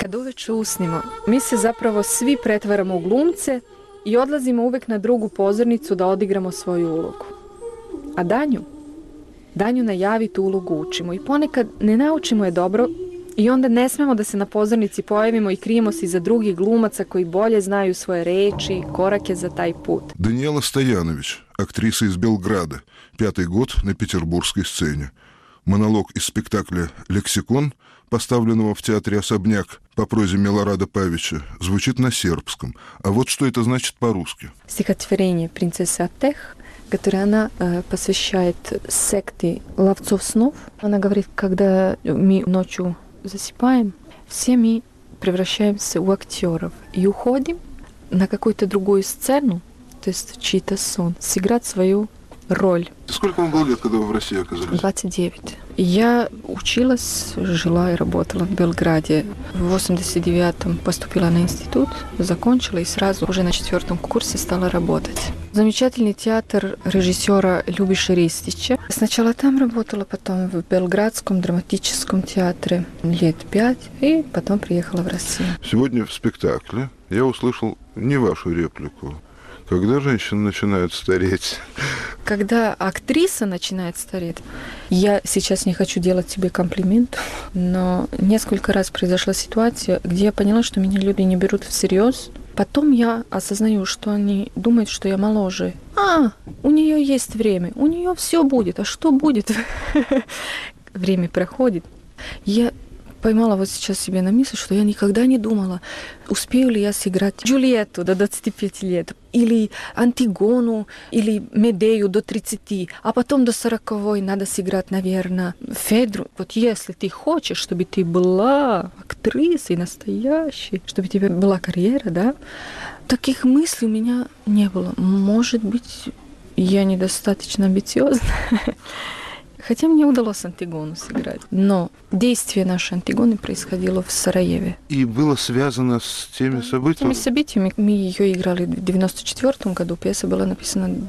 Kad uveče usnimo, mi se zapravo svi pretvaramo u glumce i odlazimo uvek na drugu pozornicu da odigramo svoju ulogu. A Danju na javi tu ulogu učimo i ponekad ne naučimo je dobro i onda ne smemo da se na pozornici pojavimo i krijemo se iza drugih glumaca koji bolje znaju svoje reči, korake za taj put. Даниэла Стоянович, актриса из Белграда, 5-й год на петербургской сцене. Монолог из спектакля «Лексикон», поставленного в театре «Особняк» по прозе Милорада Павича, звучит на сербском. А вот что это значит по-русски. Стихотворение принцессы Атех, которое она посвящает секте ловцов снов. Она говорит, когда мы ночью засыпаем, все мы превращаемся в актеров и уходим на какую-то другую сцену, то есть в чей-то сон, сыграть свою роль. Сколько вам было лет, когда вы в России оказались? 29. Я училась, жила и работала в Белграде. В 89-м поступила на институт, закончила и сразу уже на 4-м курсе стала работать. Замечательный театр режиссера Любиши Ристича. Сначала там работала, потом в Белградском драматическом театре лет 5, и потом приехала в Россию. Сегодня в спектакле я услышал не вашу реплику. Когда женщина начинает стареть? Когда актриса начинает стареть, я сейчас не хочу делать себе комплимент, но несколько раз произошла ситуация, где я поняла, что меня люди не берут всерьез. Потом я осознаю, что они думают, что я моложе. У нее есть время, у нее все будет. А что будет? Время проходит. Я поймала вот сейчас себе на мысль, что я никогда не думала, успею ли я сыграть Джульетту до 25 лет, или Антигону, или Медею до 30, а потом до 40 надо сыграть, наверное, Федру. Вот если ты хочешь, чтобы ты была актрисой настоящей, чтобы у тебя была карьера, да, таких мыслей у меня не было. Может быть, я недостаточно амбициозна. Хотя мне удалось Антигону сыграть. Но действие нашей Антигоны происходило в Сараеве. И было связано с теми событиями? С теми событиями. Мы ее играли в 1994 году. Пьеса была написана